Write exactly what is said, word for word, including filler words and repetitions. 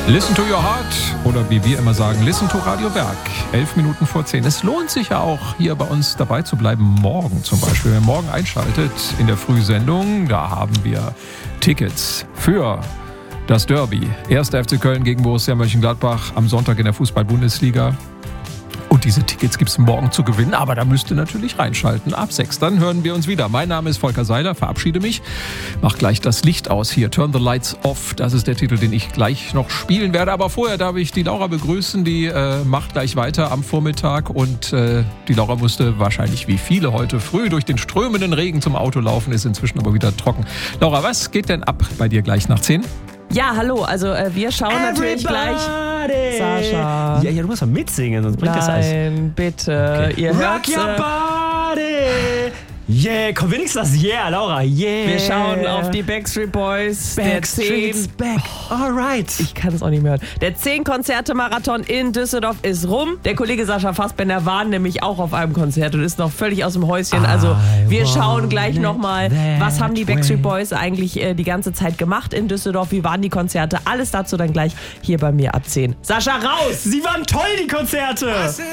Listen to your heart oder wie wir immer sagen, listen to Radio Berg. Elf Minuten vor zehn. Es lohnt sich ja auch, hier bei uns dabei zu bleiben. Morgen zum Beispiel. Wer morgen einschaltet in der Frühsendung, da haben wir Tickets für das Derby. erster F C Köln gegen Borussia Mönchengladbach am Sonntag in der Fußball-Bundesliga. Und diese Tickets gibt es morgen zu gewinnen, aber da müsst ihr natürlich reinschalten. Ab sechs, dann hören wir uns wieder. Mein Name ist Volker Seiler, verabschiede mich. Mach gleich das Licht aus hier. Turn the lights off. Das ist der Titel, den ich gleich noch spielen werde. Aber vorher darf ich die Laura begrüßen. Die äh, macht gleich weiter am Vormittag. Und äh, die Laura musste wahrscheinlich wie viele heute früh durch den strömenden Regen zum Auto laufen. Ist inzwischen aber wieder trocken. Laura, was geht denn ab bei dir gleich nach zehn? Ja, hallo, also äh, wir schauen Everybody. natürlich gleich. Sascha. Ja, ja, du musst mal mitsingen, sonst bringt das alles. Nein, bitte. Okay. Ihr Rock hört, your äh, body. Yeah, komm wenigstens das Yeah, Laura. Yeah. Wir schauen auf die Backstreet Boys. Backstreet's back. Alright. Ich kann es auch nicht mehr hören. Der zehn-Konzerte-Marathon in Düsseldorf ist rum. Der Kollege Sascha Fassbender war nämlich auch auf einem Konzert und ist noch völlig aus dem Häuschen. Also wir schauen gleich nochmal, was haben die Backstreet Boys eigentlich äh, die ganze Zeit gemacht in Düsseldorf? Wie waren die Konzerte? Alles dazu dann gleich hier bei mir ab zehn. Sascha, raus! Sie waren toll, die Konzerte!